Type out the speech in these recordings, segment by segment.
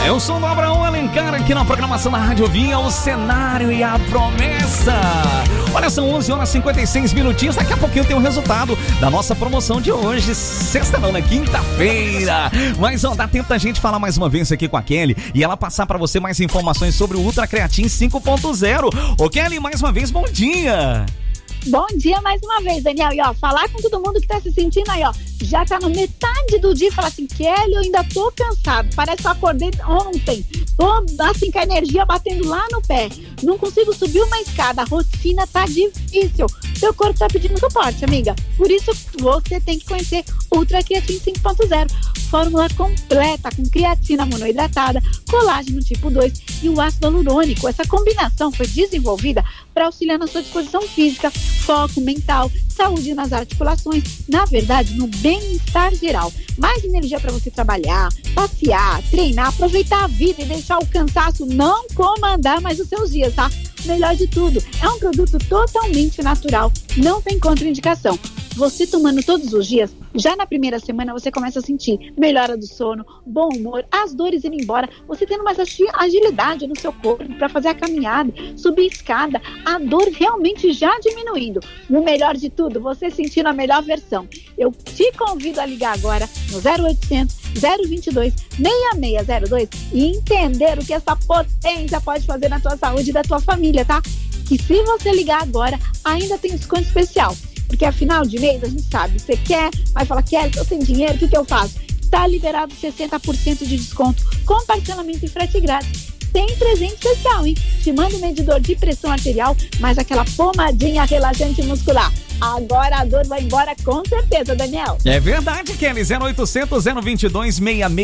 É o som do Abraão Alencar aqui na programação da Rádio Vinha, o cenário e a promessa. Olha, são 11 horas e 56 minutinhos. Daqui a pouquinho tem o resultado da nossa promoção de hoje. Sexta não, né? Quinta-feira. Mas ó, dá tempo da gente falar mais uma vez aqui com a Kelly e ela passar pra você mais informações sobre o Ultra Creatine 5.0. Ô Kelly, mais uma vez, bom dia. Bom dia mais uma vez, Daniel. E ó, falar com todo mundo que tá se sentindo aí, ó, já tá no metade do dia e falar assim, Kelly, eu ainda tô cansado, parece que eu acordei ontem, tô assim com a energia batendo lá no pé, não consigo subir uma escada, a rotina tá difícil, seu corpo tá pedindo suporte, amiga. Por isso você tem que conhecer Ultra Creatine 5.0, fórmula completa com creatina monoidratada, colágeno tipo 2 e o ácido hialurônico. Essa combinação foi desenvolvida para auxiliar na sua disposição física, foco mental, saúde nas articulações, na verdade, no bem-estar geral. Mais energia para você trabalhar, passear, treinar, aproveitar a vida e deixar o cansaço não comandar mais os seus dias, tá? Melhor de tudo, é um produto totalmente natural, não tem contraindicação. Você tomando todos os dias, já na primeira semana você começa a sentir melhora do sono, bom humor, as dores indo embora, você tendo mais agilidade no seu corpo para fazer a caminhada, subir escada, a dor realmente já diminuindo. O melhor de tudo, você sentindo a melhor versão. Eu te convido a ligar agora no 0800 022 6602 e entender o que essa potência pode fazer na tua saúde e da tua família, tá? Que se você ligar agora, ainda tem desconto especial. Porque afinal de mês a gente sabe, você quer, vai falar, quero, tô sem dinheiro, o que eu faço? Tá liberado 60% de desconto, com parcelamento e frete grátis. Tem presente especial, hein? Te manda um medidor de pressão arterial, mais aquela pomadinha relaxante muscular. Agora a dor vai embora com certeza, Daniel. É verdade, Kelly. 0800 022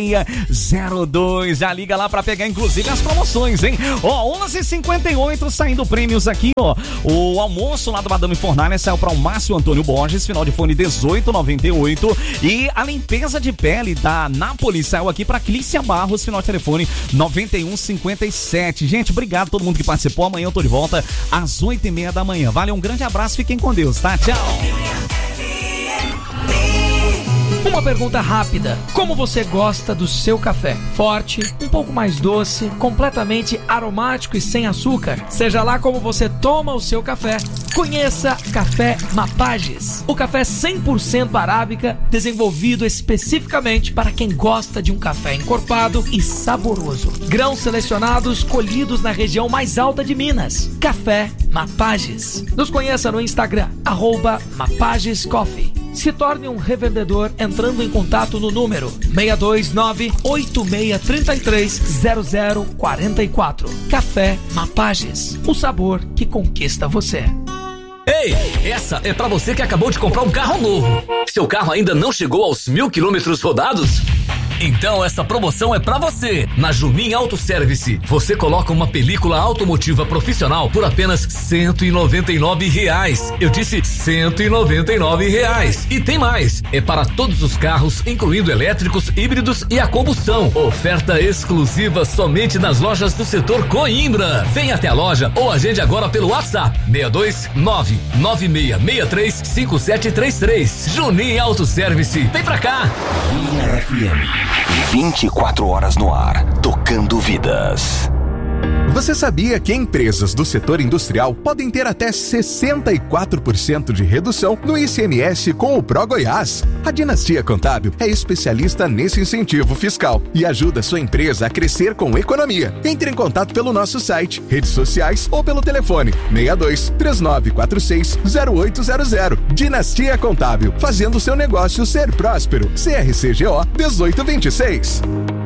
6602. Já liga lá pra pegar, inclusive, as promoções, hein? Ó, 11h58, saindo prêmios aqui, ó. O almoço lá do Madame Fornalha saiu pra o Márcio Antônio Borges, final de fone 1898. E a limpeza de pele da Nápoles saiu aqui pra Clícia Barros, final de telefone 9157. Gente, obrigado a todo mundo que participou. Amanhã eu tô de volta às 8h30 da manhã. Valeu, um grande abraço, fiquem com Deus, tá? Tchau. Uma pergunta rápida. Como você gosta do seu café? Forte, um pouco mais doce, completamente aromático e sem açúcar? Seja lá como você toma o seu café, conheça Café Mapages. O café 100% arábica, desenvolvido especificamente para quem gosta de um café encorpado e saboroso. Grãos selecionados colhidos na região mais alta de Minas. Café Mapages. Nos conheça no Instagram, @MapagesCoffee. Se torne um revendedor entrando em contato no número 629-8633-0044. Café Mapages, o sabor que conquista você. Ei, essa é pra você que acabou de comprar um carro novo. Seu carro ainda não chegou aos 1.000 quilômetros rodados? Então essa promoção é pra você. Na Junin Auto Service, você coloca uma película automotiva profissional por apenas R$199. Eu disse R$199. E tem mais, é para todos os carros, incluindo elétricos, híbridos e a combustão. Oferta exclusiva somente nas lojas do setor Coimbra. Venha até a loja ou agende agora pelo WhatsApp 62996635733. Junin Auto Service, vem pra cá. Vinha FM. 24 horas no ar, tocando vidas. Você sabia que empresas do setor industrial podem ter até 64% de redução no ICMS com o ProGoiás? A Dinastia Contábil é especialista nesse incentivo fiscal e ajuda sua empresa a crescer com economia. Entre em contato pelo nosso site, redes sociais ou pelo telefone 62 3946 0800. Dinastia Contábil, fazendo seu negócio ser próspero. CRCGO 1826.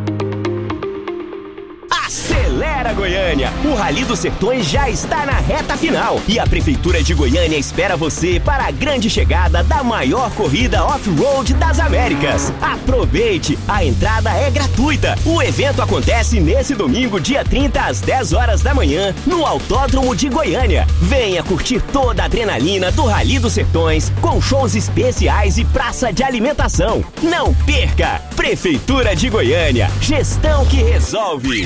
Acelera Goiânia! O Rally dos Sertões já está na reta final e a Prefeitura de Goiânia espera você para a grande chegada da maior corrida off-road das Américas. Aproveite! A entrada é gratuita. O evento acontece nesse domingo, dia 30, às 10 horas da manhã, no Autódromo de Goiânia. Venha curtir toda a adrenalina do Rally dos Sertões, com shows especiais e praça de alimentação. Não perca! Prefeitura de Goiânia, gestão que resolve.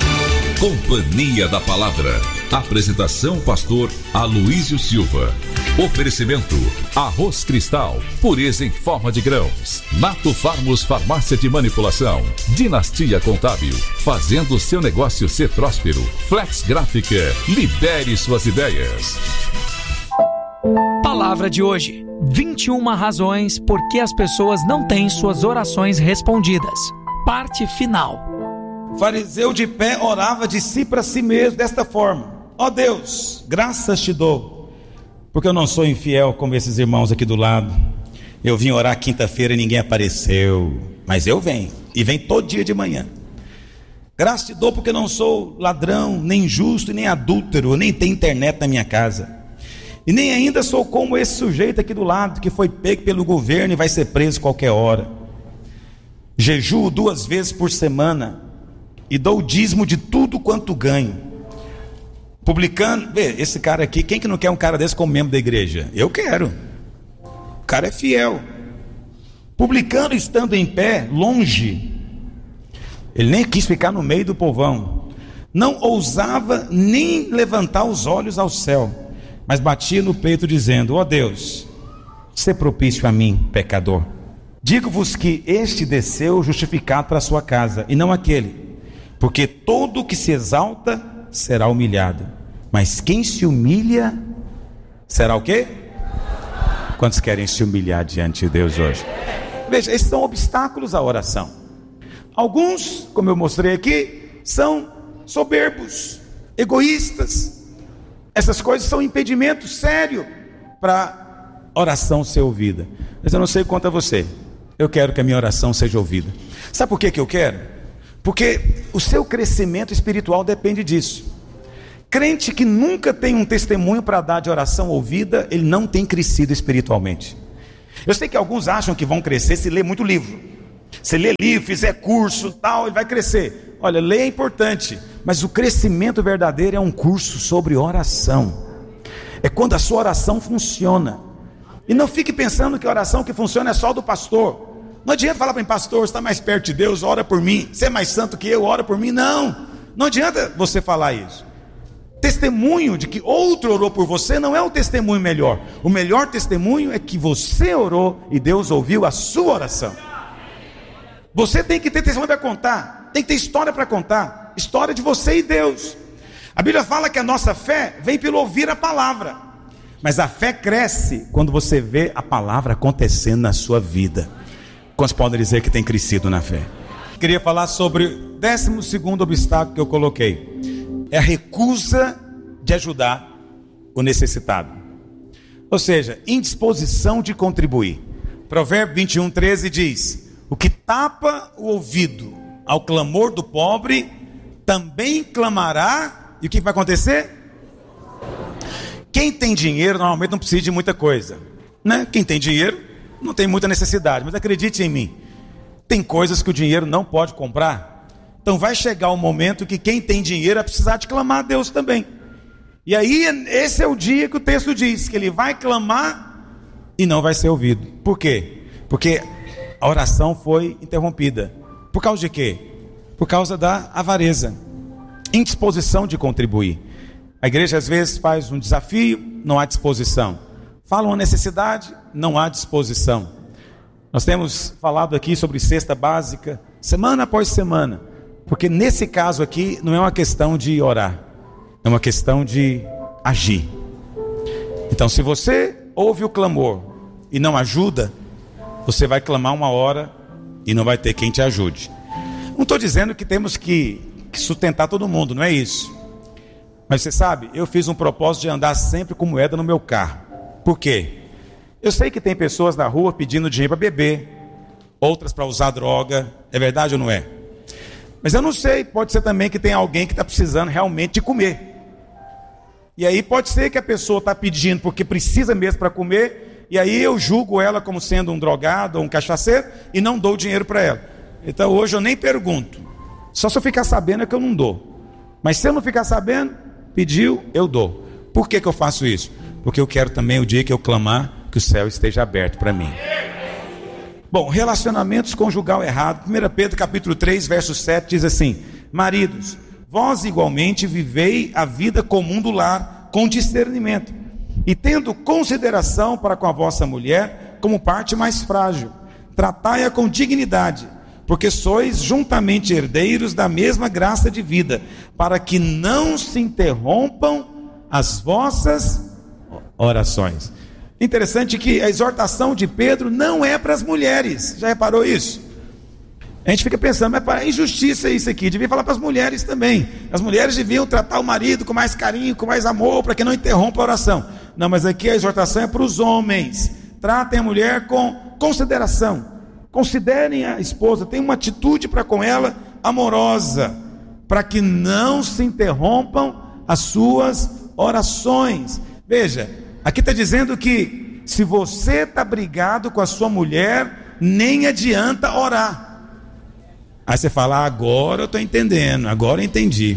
Companhia da Palavra. Apresentação pastor Aloísio Silva. Oferecimento: Arroz Cristal, pureza em forma de grãos. Nato Farmos Farmácia de Manipulação. Dinastia Contábil, fazendo seu negócio ser próspero. Flex Gráfica, lidere suas ideias. Palavra de hoje: 21 razões por que as pessoas não têm suas orações respondidas. Parte final. O fariseu de pé orava de si para si mesmo desta forma: ó Deus, graças te dou, porque eu não sou infiel como esses irmãos aqui do lado. Eu vim orar quinta-feira e ninguém apareceu, mas eu venho, e venho todo dia de manhã. Graças te dou porque eu não sou ladrão, nem injusto, nem adúltero, nem tenho internet na minha casa. E nem ainda sou como esse sujeito aqui do lado, que foi pego pelo governo e vai ser preso qualquer hora. Jejuo 2 vezes por semana e dou o dízimo de tudo quanto ganho. Publicando, vê, esse cara aqui, quem que não quer um cara desse como membro da igreja? Eu quero. O cara é fiel. Publicando, estando em pé, longe. Ele nem quis ficar no meio do povão. Não ousava nem levantar os olhos ao céu, mas batia no peito dizendo: ó Deus, sê propício a mim, pecador. Digo-vos que este desceu justificado para a sua casa, e não aquele. Porque todo o que se exalta será humilhado, mas quem se humilha será o quê? Quantos querem se humilhar diante de Deus hoje? Veja, esses são obstáculos à oração. Alguns, como eu mostrei aqui, são soberbos, egoístas. Essas coisas são impedimento sério para a oração ser ouvida. Mas eu não sei quanto a você, eu quero que a minha oração seja ouvida. Sabe por que eu quero? Porque o seu crescimento espiritual depende disso. Crente que nunca tem um testemunho para dar de oração ouvida, ele não tem crescido espiritualmente. Eu sei que alguns acham que vão crescer se ler muito livro. Se ler livro, fizer curso, tal, ele vai crescer. Olha, ler é importante, mas o crescimento verdadeiro é um curso sobre oração. É quando a sua oração funciona. E não fique pensando que a oração que funciona é só do pastor. Não adianta falar para mim: pastor, você está mais perto de Deus, ora por mim. Você é mais santo que eu, ora por mim. Não adianta você falar isso. Testemunho de que outro orou por você não é o testemunho melhor. O melhor testemunho é que você orou e Deus ouviu a sua oração. Você tem que ter testemunho para contar, tem que ter história para contar, história de você e Deus. A Bíblia fala que a nossa fé vem pelo ouvir a palavra, mas a fé cresce quando você vê a palavra acontecendo na sua vida. Quantos podem dizer que tem crescido na fé? Queria falar sobre o 12º obstáculo que eu coloquei: é a recusa de ajudar o necessitado, ou seja, indisposição de contribuir. Provérbio 21:13 diz: o que tapa o ouvido ao clamor do pobre, também clamará. E o que vai acontecer? Quem tem dinheiro normalmente não precisa de muita coisa, né? Quem tem dinheiro não tem muita necessidade. Mas acredite em mim, tem coisas que o dinheiro não pode comprar. Então vai chegar o momento que quem tem dinheiro vai precisar de clamar a Deus também. E aí esse é o dia que o texto diz que ele vai clamar e não vai ser ouvido. Por quê? Porque a oração foi interrompida. Por causa de quê? Por causa da avareza, indisposição de contribuir. A igreja às vezes faz um desafio, não há disposição. Fala uma necessidade, não há disposição. Nós temos falado aqui sobre cesta básica, semana após semana, porque nesse caso aqui não é uma questão de orar, é uma questão de agir. Então, se você ouve o clamor e não ajuda, você vai clamar uma hora e não vai ter quem te ajude. Não estou dizendo que temos que sustentar todo mundo, não é isso. Mas você sabe, eu fiz um propósito de andar sempre com moeda no meu carro. Por quê? Eu sei que tem pessoas na rua pedindo dinheiro para beber, outras para usar droga. É verdade ou não é? Mas eu não sei, pode ser também que tem alguém que está precisando realmente de comer. E aí pode ser que a pessoa está pedindo porque precisa mesmo para comer, e aí eu julgo ela como sendo um drogado ou um cachaceiro e não dou dinheiro para ela. Então hoje eu nem pergunto, só se eu ficar sabendo é que eu não dou. Mas se eu não ficar sabendo, pediu, eu dou. Por que eu faço isso? Porque eu quero também o dia que eu clamar, que o céu esteja aberto para mim. Bom, relacionamentos conjugal errado. 1 Pedro capítulo 3, verso 7 diz assim: maridos, vós igualmente vivei a vida comum do lar com discernimento, E tendo consideração para com a vossa mulher como parte mais frágil, tratai-a com dignidade, porque sois juntamente herdeiros da mesma graça de vida, para que não se interrompam as vossas orações. Interessante que a exortação de Pedro não é para as mulheres. Já reparou isso? A gente fica pensando, mas para injustiça isso aqui, devia falar para as mulheres também. As mulheres deviam tratar o marido com mais carinho, com mais amor, para que não interrompa a oração. Não, mas aqui a exortação é para os homens. Tratem a mulher com consideração. Considerem a esposa, tenham uma atitude para com ela amorosa, para que não se interrompam as suas orações. Veja, aqui está dizendo que se você está brigado com a sua mulher, nem adianta orar. Aí você fala, agora eu estou entendendo, agora eu entendi.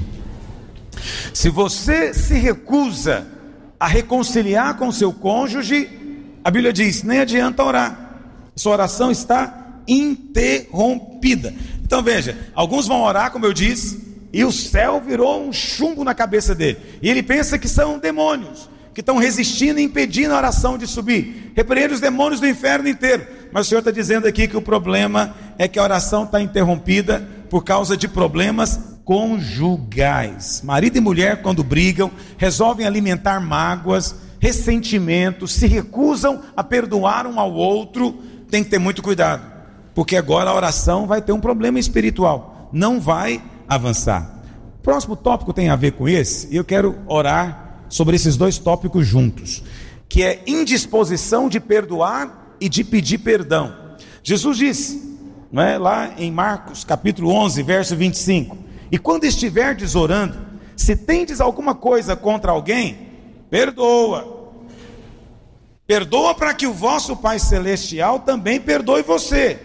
Se você se recusa a reconciliar com seu cônjuge, a Bíblia diz, nem adianta orar. Sua oração está interrompida. Então veja, alguns vão orar, como eu disse, e o céu virou um chumbo na cabeça dele. E ele pensa que são demônios, que estão resistindo e impedindo a oração de subir. Repreende os demônios do inferno inteiro. Mas o Senhor está dizendo aqui que o problema é que a oração está interrompida por causa de problemas conjugais. Marido e mulher, quando brigam, resolvem alimentar mágoas, ressentimentos, se recusam a perdoar um ao outro. Tem que ter muito cuidado, porque agora a oração vai ter um problema espiritual, não vai avançar. O próximo tópico tem a ver com esse, e eu quero orar sobre esses dois tópicos juntos, que é indisposição de perdoar e de pedir perdão. Jesus disse, não é, lá em Marcos capítulo 11, verso 25, e quando estiverdes orando, se tendes alguma coisa contra alguém, perdoa para que o vosso Pai Celestial também perdoe você.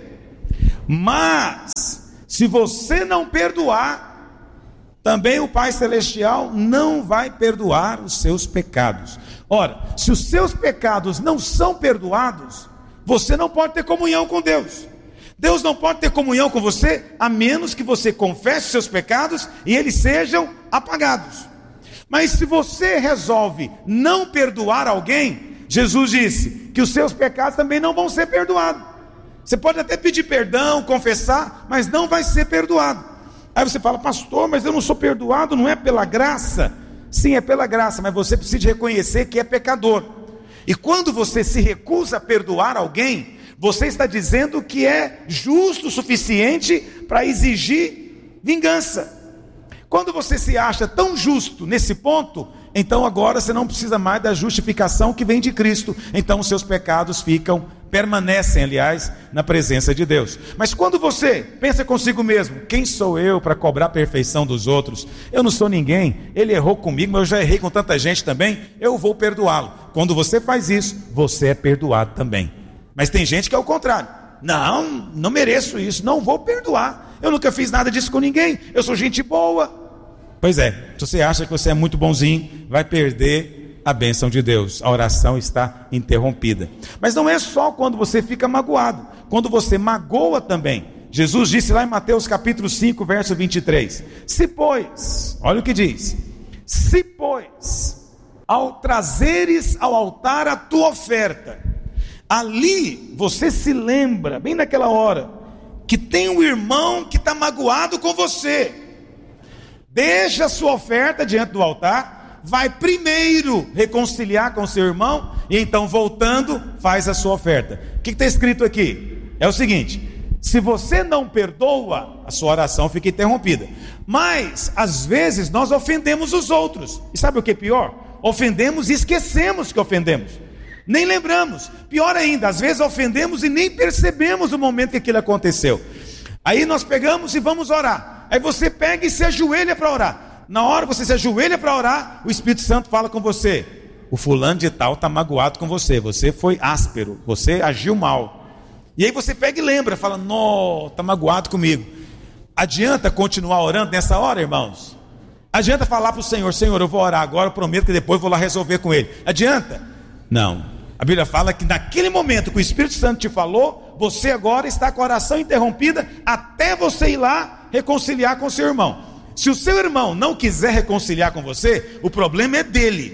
Mas se você não perdoar, também o Pai Celestial não vai perdoar os seus pecados. Ora, se os seus pecados não são perdoados, você não pode ter comunhão com Deus. Deus não pode ter comunhão com você, a menos que você confesse os seus pecados e eles sejam apagados. Mas se você resolve não perdoar alguém, Jesus disse que os seus pecados também não vão ser perdoados. Você pode até pedir perdão, confessar, mas não vai ser perdoado. Aí você fala, pastor, mas eu não sou perdoado, não é pela graça? Sim, é pela graça, mas você precisa reconhecer que é pecador. E quando você se recusa a perdoar alguém, você está dizendo que é justo o suficiente para exigir vingança. Quando você se acha tão justo nesse ponto, então agora você não precisa mais da justificação que vem de Cristo. Então os seus pecados permanecem, aliás, na presença de Deus. Mas quando você pensa consigo mesmo, quem sou eu para cobrar a perfeição dos outros? Eu não sou ninguém, ele errou comigo, mas eu já errei com tanta gente também, eu vou perdoá-lo. Quando você faz isso, você é perdoado também. Mas tem gente que é o contrário. Não mereço isso, não vou perdoar. Eu nunca fiz nada disso com ninguém, eu sou gente boa. Pois é, se você acha que você é muito bonzinho, vai perder a bênção de Deus. A oração está interrompida. Mas não é só quando você fica magoado, quando você magoa também. Jesus disse lá em Mateus capítulo 5, verso 23, se pois, olha o que diz, se pois, ao trazeres ao altar a tua oferta, ali você se lembra, bem naquela hora, que tem um irmão que está magoado com você, deixa a sua oferta diante do altar, vai primeiro reconciliar com seu irmão, e então voltando, faz a sua oferta. O que está escrito aqui? É o seguinte, se você não perdoa, a sua oração fica interrompida. Mas, às vezes, nós ofendemos os outros, e sabe o que é pior? Ofendemos e esquecemos que ofendemos, nem lembramos. Pior ainda, às vezes ofendemos e nem percebemos o momento que aquilo aconteceu. Aí nós pegamos e vamos orar. Aí você pega e se ajoelha para orar. Na hora que você se ajoelha para orar, o Espírito Santo fala com você, o fulano de tal está magoado com você, você foi áspero, você agiu mal. E aí você pega e lembra, fala, não, está magoado comigo. Adianta continuar orando nessa hora, irmãos? Adianta falar para o Senhor, Senhor, eu vou orar agora, eu prometo que depois vou lá resolver com ele. Adianta? Não. A Bíblia fala que naquele momento que o Espírito Santo te falou, você agora está com a oração interrompida até você ir lá reconciliar com seu irmão. Se o seu irmão não quiser reconciliar com você, o problema é dele.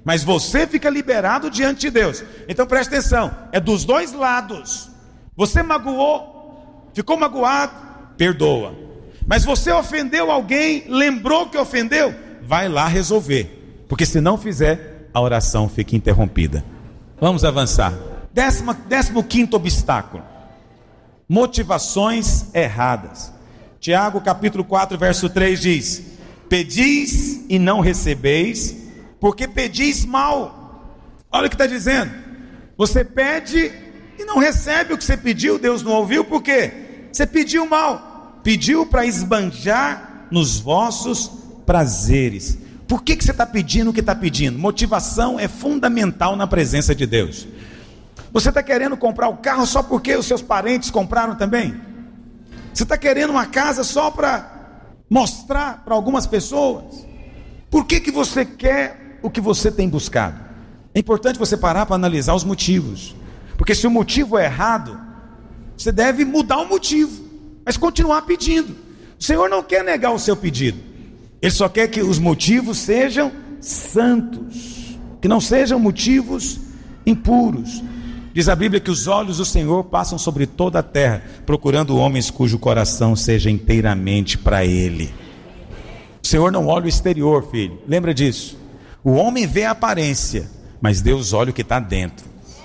mas você fica liberado diante de Deus. Então preste atenção, é dos dois lados. Você magoou, ficou magoado, perdoa. Mas você ofendeu alguém, lembrou que ofendeu, vai lá resolver, porque se não fizer, a oração fica interrompida. Vamos avançar. 15º obstáculo: motivações erradas. Tiago capítulo 4 verso 3 diz: pedis e não recebeis, porque pedis mal. Olha o que está dizendo. Você pede e não recebe o que você pediu. Deus não ouviu, por quê? Você pediu mal, pediu para esbanjar nos vossos prazeres. Por que você está pedindo o que está pedindo? Motivação é fundamental na presença de Deus. Você está querendo comprar o carro só porque os seus parentes compraram também? Você está querendo uma casa só para mostrar para algumas pessoas? Por que você quer o que você tem buscado? É importante você parar para analisar os motivos, porque se o motivo é errado, você deve mudar o motivo, mas continuar pedindo. O Senhor não quer negar o seu pedido, Ele só quer que os motivos sejam santos, que não sejam motivos impuros. Diz a Bíblia que os olhos do Senhor passam sobre toda a terra, procurando homens cujo coração seja inteiramente para Ele. O Senhor não olha o exterior, filho, lembra disso. O homem vê a aparência, mas Deus olha o que está dentro.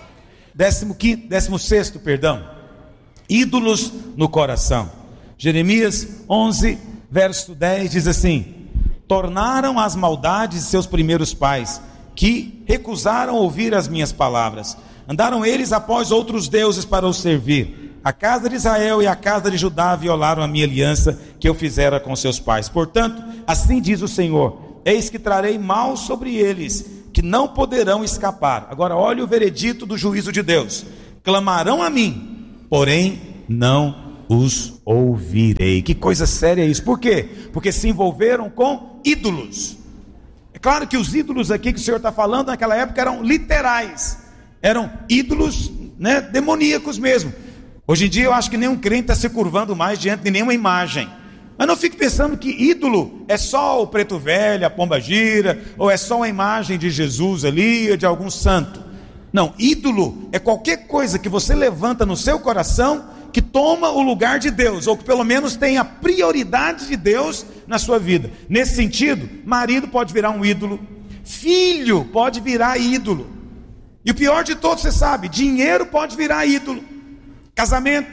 16º, ídolos no coração. Jeremias 11, verso 10 diz assim: tornaram as maldades de seus primeiros pais, que recusaram ouvir as minhas palavras. Andaram eles após outros deuses para os servir. A casa de Israel e a casa de Judá violaram a minha aliança que eu fizera com seus pais. Portanto, assim diz o Senhor: eis que trarei mal sobre eles, que não poderão escapar. Agora olha o veredito do juízo de Deus: clamarão a mim, porém não os ouvirei. Que coisa séria isso. Por quê? Porque se envolveram com ídolos. É claro que os ídolos aqui que o Senhor está falando naquela época eram literais, eram ídolos, demoníacos mesmo. Hoje em dia eu acho que nenhum crente está se curvando mais diante de nenhuma imagem. Mas não fique pensando que ídolo é só o preto velho, a pomba gira, ou é só a imagem de Jesus ali, ou de algum santo. Não, ídolo é qualquer coisa que você levanta no seu coração, que toma o lugar de Deus, ou que pelo menos tem a prioridade de Deus na sua vida. Nesse sentido, marido pode virar um ídolo, filho pode virar ídolo, e o pior de todos, você sabe, dinheiro pode virar ídolo, casamento,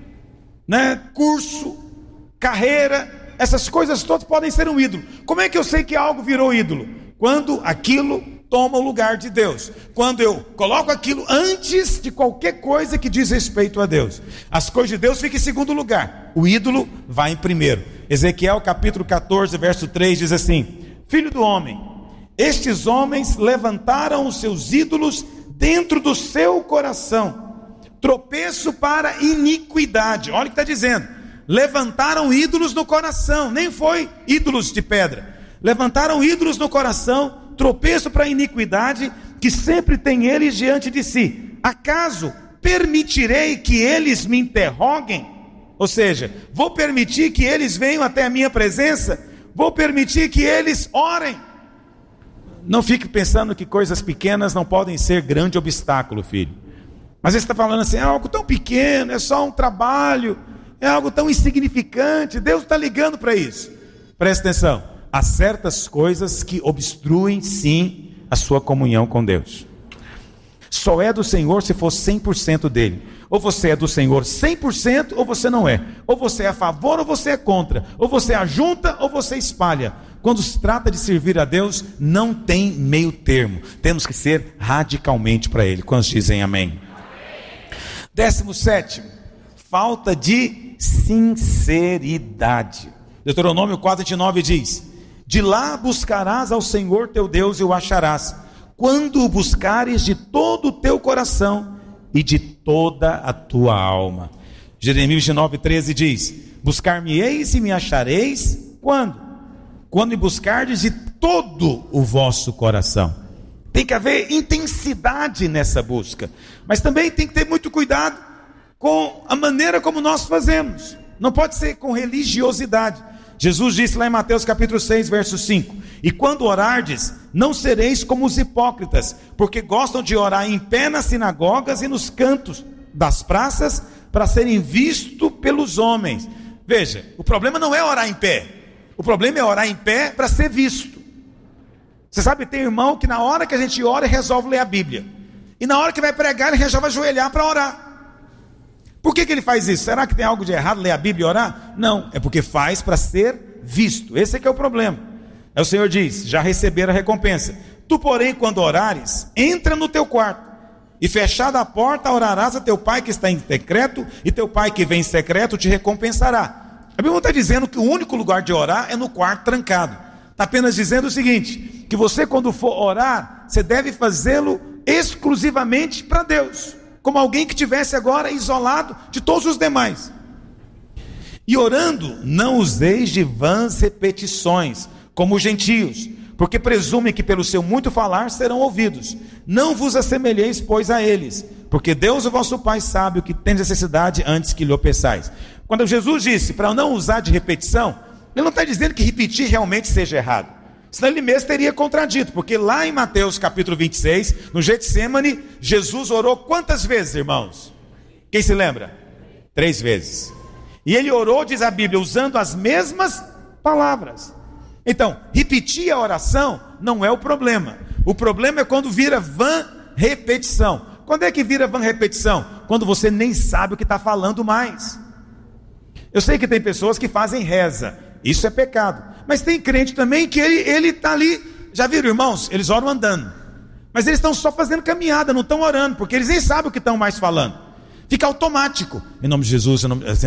curso, carreira, essas coisas todas podem ser um ídolo. Como é que eu sei que algo virou ídolo? Quando aquilo toma o lugar de Deus, quando eu coloco aquilo antes de qualquer coisa que diz respeito a Deus. As coisas de Deus ficam em segundo lugar, o ídolo vai em primeiro. Ezequiel capítulo 14 verso 3 diz assim: filho do homem, estes homens levantaram os seus ídolos dentro do seu coração, tropeço para iniquidade. Olha o que está dizendo: levantaram ídolos no coração, nem foi ídolos de pedra, levantaram ídolos no coração, tropeço para a iniquidade, que sempre tem eles diante de si. Acaso permitirei que eles me interroguem? Ou seja, vou permitir que eles venham até a minha presença? Vou permitir que eles orem? Não fique pensando que coisas pequenas não podem ser grande obstáculo, filho. Mas você está falando assim, é algo tão pequeno, é só um trabalho, é algo tão insignificante. Deus está ligando para isso. Presta atenção, há certas coisas que obstruem sim a sua comunhão com Deus. Só é do Senhor se for 100% dele. Ou você é do Senhor 100% ou você não é. Ou você é a favor ou você é contra. Ou você ajunta ou você espalha. Quando se trata de servir a Deus, não tem meio termo. Temos que ser radicalmente para Ele. Quantos dizem amém? 17, falta de sinceridade. Deuteronômio 4:29 diz: de lá buscarás ao Senhor teu Deus e o acharás, quando o buscares de todo o teu coração e de toda a tua alma. Jeremias 9:13 diz: buscar-me-eis e me achareis, quando? Quando me buscardes de todo o vosso coração. Tem que haver intensidade nessa busca, mas também tem que ter muito cuidado com a maneira como nós fazemos. Não pode ser com religiosidade. Jesus disse lá em Mateus capítulo 6, verso 5: e quando orardes, não sereis como os hipócritas, porque gostam de orar em pé nas sinagogas e nos cantos das praças, para serem vistos pelos homens. Veja, o problema não é orar em pé, o problema é orar em pé para ser visto. Você sabe, tem irmão que na hora que a gente ora, ele resolve ler a Bíblia, e na hora que vai pregar, ele resolve ajoelhar para orar. Por que ele faz isso? Será que tem algo de errado ler a Bíblia e orar? Não, é porque faz para ser visto. Esse é que é o problema. Aí o Senhor diz: já receberam a recompensa. Tu, porém, quando orares, entra no teu quarto, e fechada a porta, orarás a teu pai que está em secreto, e teu pai que vem em secreto te recompensará. A Bíblia está dizendo que o único lugar de orar é no quarto trancado. Está apenas dizendo o seguinte: que você, quando for orar, você deve fazê-lo exclusivamente para Deus, como alguém que estivesse agora isolado de todos os demais. E orando, não useis de vãs repetições, como os gentios, porque presumem que pelo seu muito falar serão ouvidos. Não vos assemelheis, pois, a eles, porque Deus, o vosso Pai, sabe o que tem necessidade antes que lhe o peçais. Quando Jesus disse para não usar de repetição, ele não está dizendo que repetir realmente seja errado, senão ele mesmo teria contradito, porque lá em Mateus capítulo 26, no Getsemane, Jesus orou quantas vezes, irmãos? Quem se lembra? 3 vezes. E ele orou, diz a Bíblia, usando as mesmas palavras. Então, repetir a oração não é o problema. O problema é quando vira vã repetição. Quando é que vira vã repetição? Quando você nem sabe o que está falando mais. Eu sei que tem pessoas que fazem reza, isso é pecado. Mas tem crente também que ele está ali. Já viram, irmãos? Eles oram andando, mas eles estão só fazendo caminhada, não estão orando, porque eles nem sabem o que estão mais falando. Fica automático. Em nome de Jesus,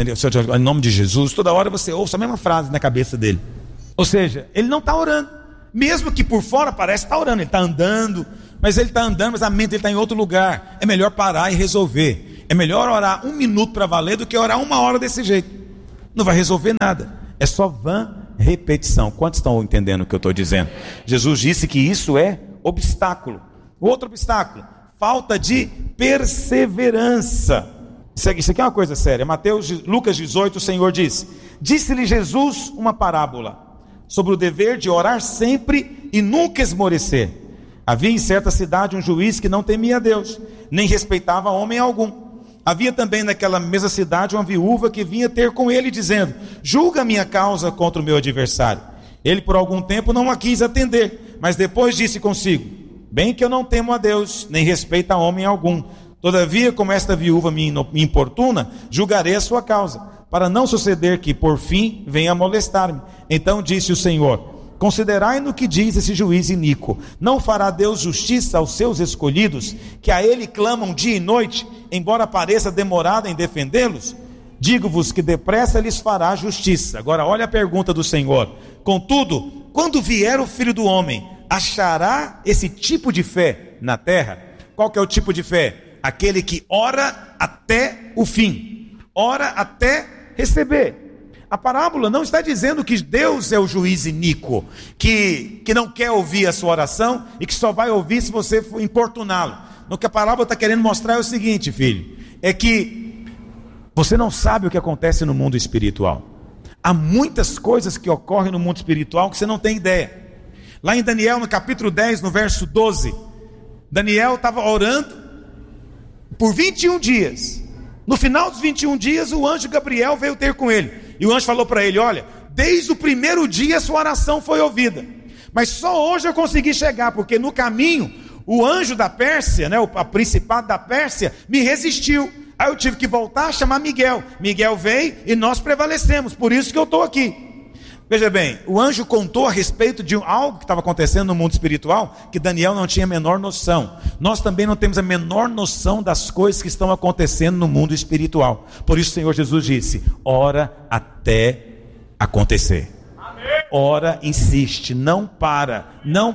em nome de Jesus. Toda hora você ouça a mesma frase na cabeça dele. Ou seja, ele não está orando, mesmo que por fora parece estar orando. Ele está andando, mas a mente dele está em outro lugar. É melhor parar e resolver. É melhor orar 1 minuto para valer do que orar 1 hora desse jeito. Não vai resolver nada, é só vã repetição. Quantos estão entendendo o que eu estou dizendo? Jesus disse que isso é obstáculo. Outro obstáculo: falta de perseverança. Isso aqui é uma coisa séria. Lucas 18, o Senhor diz: disse-lhe Jesus uma parábola sobre o dever de orar sempre e nunca esmorecer. Havia em certa cidade um juiz que não temia a Deus, nem respeitava homem algum. Havia também naquela mesma cidade uma viúva que vinha ter com ele, dizendo: julga a minha causa contra o meu adversário. Ele por algum tempo não a quis atender, mas depois disse consigo: bem que eu não temo a Deus, nem respeito a homem algum. Todavia, como esta viúva me importuna, julgarei a sua causa, para não suceder que por fim venha a molestar-me. Então disse o Senhor: considerai no que diz esse juiz iníquo. Não fará Deus justiça aos seus escolhidos, que a ele clamam dia e noite, embora pareça demorado em defendê-los? Digo-vos que depressa lhes fará justiça. Agora olha a pergunta do Senhor: contudo, quando vier o Filho do Homem, achará esse tipo de fé na terra? Qual que é o tipo de fé? Aquele que ora até o fim, ora até receber. A parábola não está dizendo que Deus é o juiz iníquo, que não quer ouvir a sua oração e que só vai ouvir se você for importuná-lo. O que a parábola está querendo mostrar é o seguinte, filho: é que você não sabe o que acontece no mundo espiritual. Há muitas coisas que ocorrem no mundo espiritual que você não tem ideia. Lá em Daniel, no capítulo 10, no verso 12, Daniel estava orando por 21 dias. No final dos 21 dias, o anjo Gabriel veio ter com ele. E o anjo falou para ele: olha, desde o primeiro dia sua oração foi ouvida, mas só hoje eu consegui chegar, porque no caminho o anjo da Pérsia, o principado da Pérsia, me resistiu. Aí eu tive que voltar a chamar Miguel. Miguel veio e nós prevalecemos, por isso que eu estou aqui. Veja bem, o anjo contou a respeito de algo que estava acontecendo no mundo espiritual, que Daniel não tinha a menor noção. Nós também não temos a menor noção das coisas que estão acontecendo no mundo espiritual. Por isso o Senhor Jesus disse: ora até acontecer. Amém. Ora, insiste, não para,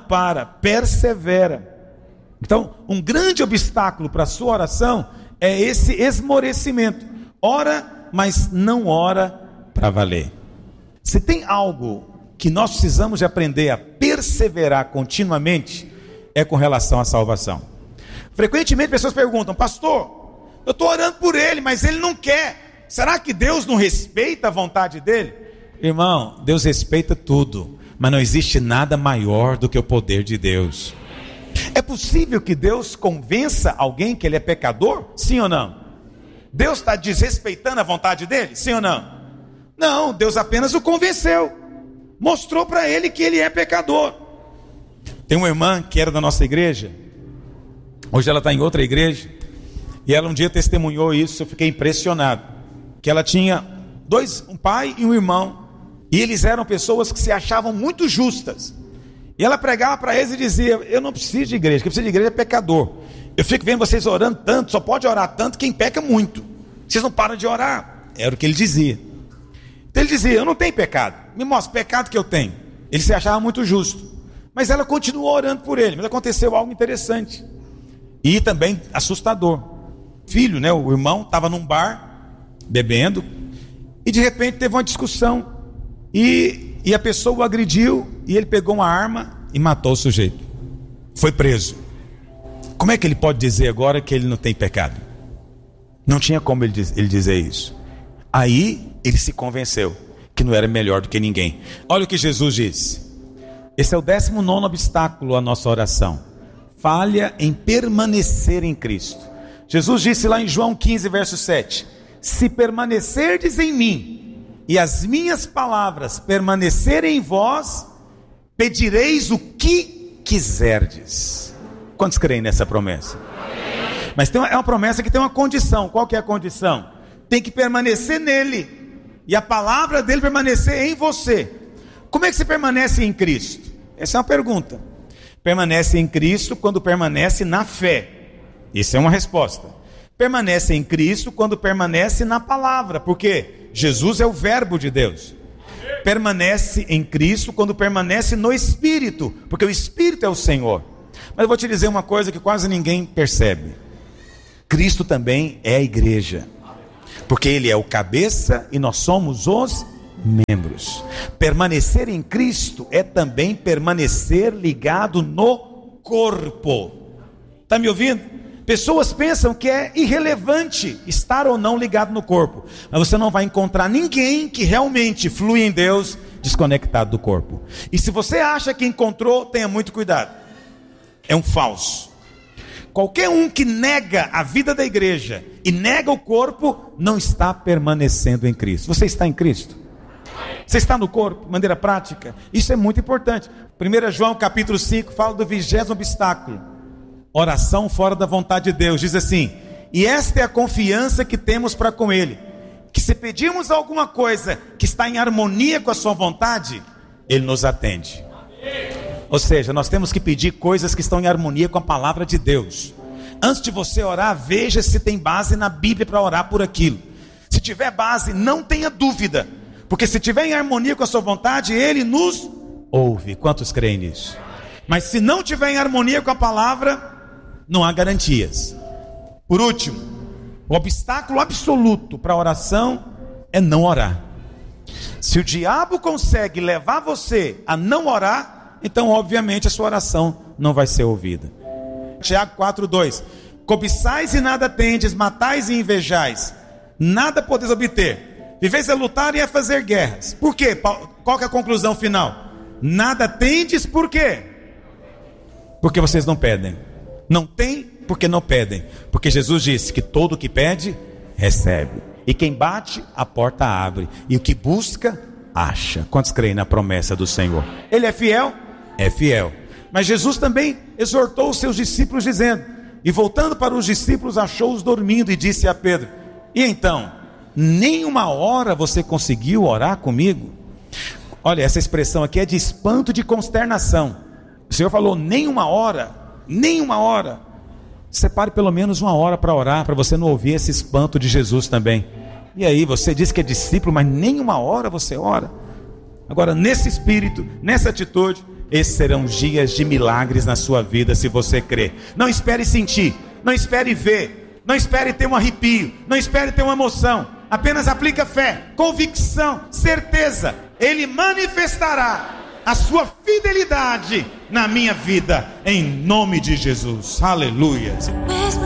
persevera. Então, um grande obstáculo para a sua oração é esse esmorecimento. Ora, mas não ora para valer. Se tem algo que nós precisamos de aprender a perseverar continuamente, é com relação à salvação. Frequentemente pessoas perguntam: pastor, eu estou orando por ele, mas ele não quer. Será que Deus não respeita a vontade dele? Irmão, Deus respeita tudo, mas não existe nada maior do que o poder de Deus. É possível que Deus convença alguém que ele é pecador? Sim ou não? Deus está desrespeitando a vontade dele? Sim ou não? Não, Deus apenas o convenceu, mostrou para ele que ele é pecador. Tem uma irmã que era da nossa igreja, hoje ela está em outra igreja, e ela um dia testemunhou isso, eu fiquei impressionado, que ela tinha um pai e um irmão, e eles eram pessoas que se achavam muito justas, e ela pregava para eles e dizia: eu não preciso de igreja, quem precisa de igreja é pecador. Eu fico vendo vocês orando tanto, só pode orar tanto quem peca muito, vocês não param de orar. Era o que ele dizia. Então ele dizia: eu não tenho pecado, me mostra o pecado que eu tenho. Ele se achava muito justo, mas ela continuou orando por ele. Mas aconteceu algo interessante e também assustador. Filho, né, o irmão estava num bar bebendo, e de repente teve uma discussão, e a pessoa o agrediu, e ele pegou uma arma e matou o sujeito, foi preso. Como é que ele pode dizer agora que ele não tem pecado? Não tinha como ele dizer isso. Aí ele se convenceu que não era melhor do que ninguém. Olha o que Jesus disse. Esse é o 19º obstáculo à nossa oração: falha em permanecer em Cristo. Jesus disse lá em João 15, verso 7: se permanecerdes em mim e as minhas palavras permanecerem em vós, pedireis o que quiserdes. Quantos creem nessa promessa? Mas é uma promessa que tem uma condição. Qual que é a condição? Tem que permanecer nele, e a palavra dele permanecer em você. Como é que você permanece em Cristo? Essa é uma pergunta. Permanece em Cristo quando permanece na fé. Isso é uma resposta. Permanece em Cristo quando permanece na palavra, porque Jesus é o verbo de Deus. Permanece em Cristo quando permanece no Espírito, porque o Espírito é o Senhor. Mas eu vou te dizer uma coisa que quase ninguém percebe: Cristo também é a igreja, porque Ele é o cabeça e nós somos os membros. Permanecer em Cristo é também permanecer ligado no corpo. Está me ouvindo? Pessoas pensam que é irrelevante estar ou não ligado no corpo, mas você não vai encontrar ninguém que realmente flui em Deus desconectado do corpo. E se você acha que encontrou, tenha muito cuidado, é um falso. Qualquer um que nega a vida da igreja e nega o corpo, não está permanecendo em Cristo. Você está em Cristo? Você está no corpo, de maneira prática? Isso é muito importante. 1 João capítulo 5 fala do 20º obstáculo: oração fora da vontade de Deus. Diz assim: e esta é a confiança que temos para com Ele, que se pedirmos alguma coisa que está em harmonia com a sua vontade, Ele nos atende. Ou seja, nós temos que pedir coisas que estão em harmonia com a palavra de Deus. Antes de você orar, veja se tem base na Bíblia para orar por aquilo. Se tiver base, não tenha dúvida, porque se tiver em harmonia com a sua vontade, Ele nos ouve. Quantos creem nisso? Mas se não tiver em harmonia com a palavra, não há garantias. Por último, o obstáculo absoluto para a oração é não orar. Se o diabo consegue levar você a não orar, então obviamente a sua oração não vai ser ouvida. Tiago 4:2: cobiçais e nada tendes, matais e invejais, nada podeis obter, viveis a lutar e a fazer guerras. Por quê? Qual que é a conclusão final? Nada tendes, por quê? Porque vocês não pedem. Não tem porque não pedem, porque Jesus disse que todo o que pede, recebe, e quem bate, a porta abre, e o que busca, acha. Quantos creem na promessa do Senhor? Ele é fiel? É fiel. Mas Jesus também exortou os seus discípulos dizendo, e voltando para os discípulos, achou-os dormindo e disse a Pedro: e então, nem uma hora você conseguiu orar comigo? Olha, essa expressão aqui é de espanto, de consternação. O Senhor falou nem uma hora. Separe pelo menos uma hora para orar, para você não ouvir esse espanto de Jesus também. E aí, você diz que é discípulo, mas nem uma hora você ora. Agora, nesse espírito, nessa atitude, esses serão dias de milagres na sua vida, se você crer. Não espere sentir, não espere ver, não espere ter um arrepio, não espere ter uma emoção. Apenas aplica fé, convicção, certeza. Ele manifestará a sua fidelidade na minha vida, em nome de Jesus. Aleluia.